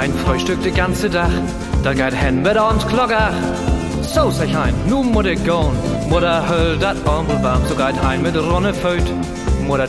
ein Frühstück de ganze Tag, da geht hen mit abends Glocker. So sag ich ein, nu muss ich gehen, Mutter höll dat Armbel warm, so geht hein mit Ronne Föt. Mutter